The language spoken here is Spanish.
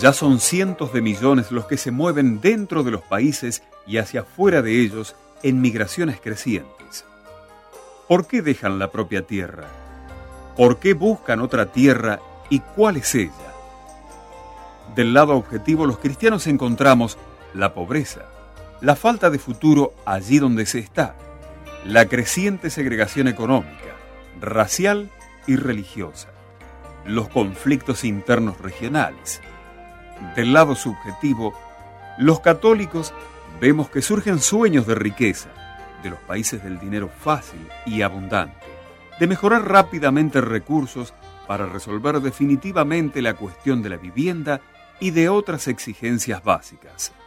Ya son cientos de millones los que se mueven dentro de los países y hacia afuera de ellos en migraciones crecientes. ¿Por qué dejan la propia tierra? ¿Por qué buscan otra tierra y cuál es ella? Del lado objetivo, los cristianos encontramos la pobreza, la falta de futuro allí donde se está, la creciente segregación económica, racial y religiosa, los conflictos internos regionales. Del lado subjetivo, los católicos vemos que surgen sueños de riqueza, de los países del dinero fácil y abundante, de mejorar rápidamente recursos para resolver definitivamente la cuestión de la vivienda y de otras exigencias básicas.